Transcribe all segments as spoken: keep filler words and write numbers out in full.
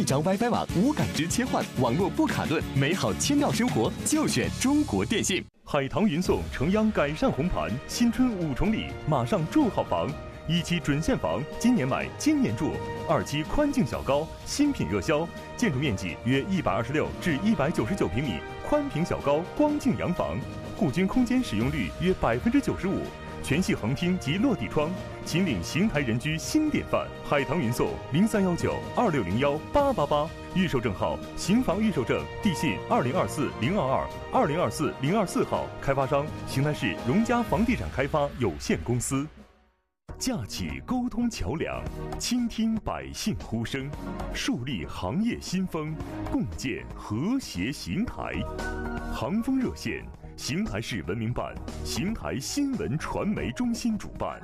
一张 WiFi 网，无感知切换，网络不卡顿，美好轻妙生活就选中国电信。 海棠云送城央改善红盘，新春五重礼，马上住好房。一期准现房，今年买今年住；二期宽净小高，新品热销，建筑面积约一百二十六至一百九十九平米，宽平小高光净洋房，户均空间使用率约百分之九十五，全系横厅及落地窗，秦岭邢台人居新典范。海棠云送零三幺九二六零幺八八八，预售证号邢房预售证，地信二零二四零二二二零二四零二四号，开发商邢台市荣家房地产开发有限公司。架起沟通桥梁，倾听百姓呼声，树立行业新风，共建和谐邢台。航风热线，邢台市文明办、邢台新闻传媒中心主办。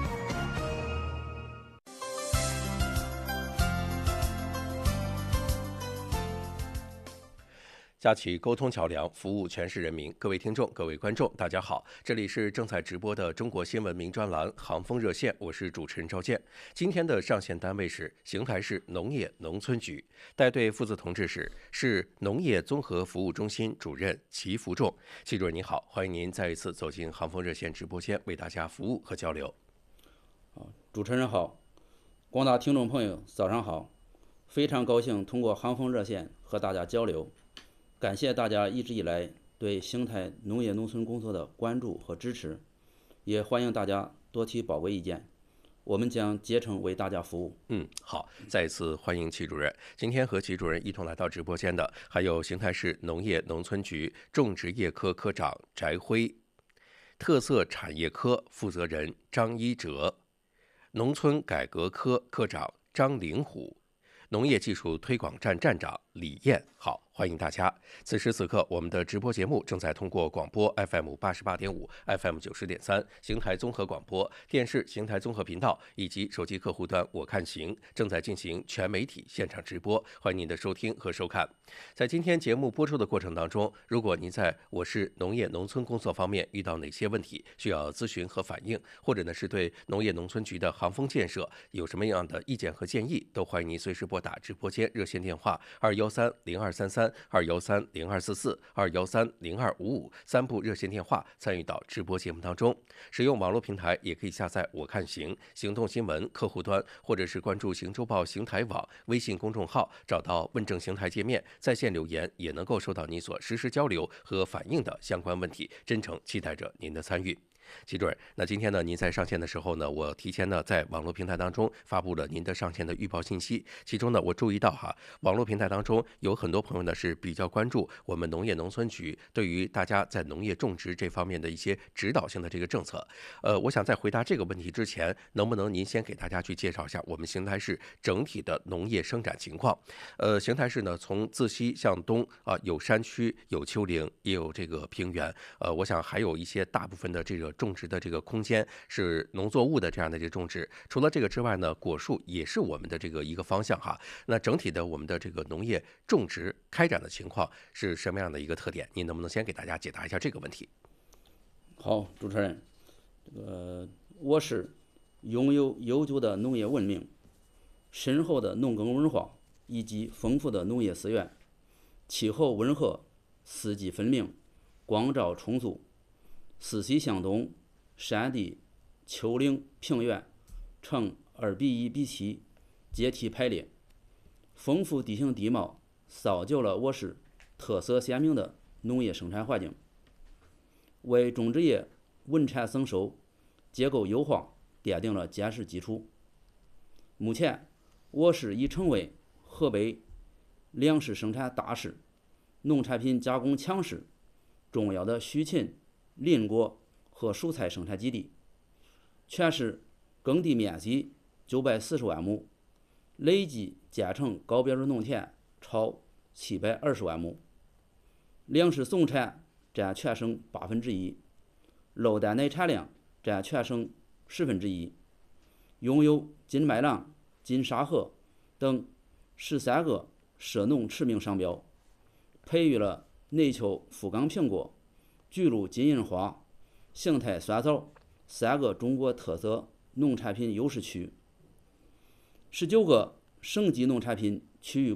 架起沟通桥梁，服务全市人民。各位听众、各位观众，大家好，这里是正在直播的中国新闻名专栏《航风热线》，我是主持人赵健。今天的上线单位是邢台市农业农村局，带队负责同志是市农业综合服务中心主任齐福仲。齐主任您好，欢迎您再一次走进航风热线直播间，为大家服务和交流。 主持人好，广大听众朋友早上好，非常高兴通过航风热线和大家交流。感谢大家一直以来对邢台农业农村工作的关注和支持，也欢迎大家多提宝贵意见，我们将竭诚为大家服务。 嗯，好，再一次欢迎齐主任。今天和齐主任一同来到直播间的，还有邢台市农业农村局种植业科科长翟辉，特色产业科负责人张一哲，农村改革科科长张灵虎，农业技术推广站站长李艳。好，欢迎大家。此时此刻，我们的直播节目正在通过广播 F M 八十八点五、F M 九十点三、邢台综合广播电视邢台综合频道以及手机客户端我看行正在进行全媒体现场直播，欢迎您的收听和收看。在今天节目播出的过程当中，如果您在我市农业农村工作方面遇到哪些问题需要咨询和反映，或者呢是对农业农村局的航风建设有什么样的意见和建议，都欢迎您随时拨打直播间热线电话二幺三零二三三、二幺三零二四四、二幺三零二五五三部热线电话参与到直播节目当中。使用网络平台也可以下载我看行行动新闻客户端，或者是关注行周报邢台网微信公众号，找到问政邢台界面，在线留言也能够收到你所实时交流和反映的相关问题，真诚期待着您的参与。齐主任，那今天呢，您在上线的时候呢，我提前呢在网络平台当中发布了您的上线的预报信息。其中呢，我注意到哈，网络平台当中有很多朋友呢是比较关注我们农业农村局对于大家在农业种植这方面的一些指导性的这个政策。呃，我想在回答这个问题之前，能不能您先给大家去介绍一下我们邢台市整体的农业生产情况？呃，邢台市呢，从自西向东啊、呃，有山区，有丘陵，也有这个平原。呃，我想还有一些大部分的这个种植的这个空间是农作物的这样的这个种植。除了这个之外呢，果树也是我们的这个一个方向哈。那整体的我们的这个农业种植开展的情况是什么样的一个特点？您能不能先给大家解答一下这个问题？ 好，主持人，这个我市拥有悠久的农业文明、深厚的农耕文化以及丰富的农业资源，气候温和，四季分明，光照充足。四西向东，山地、丘陵、平原呈二比一比七阶梯排列，丰富地形地貌造就了我市特色鲜明的农业生产环境，为种植业稳产增收、结构优化奠定了坚实基础。目前，我市已成为河北粮食生产大市、农产品加工强市、重要的须禽、林果和蔬菜生产基地，全市耕地面积九百四十万亩，累计建成高标准农田超七百二十万亩，粮食总产占全省八分之一，肉蛋奶产量占全省十分之一，拥有金麦郎、金沙河等十三个涉农驰名商标，培育了内丘富冈苹果、巨鹿金银花、邢台酸枣三个中国特色农产品优势区，十九个省级农产品区域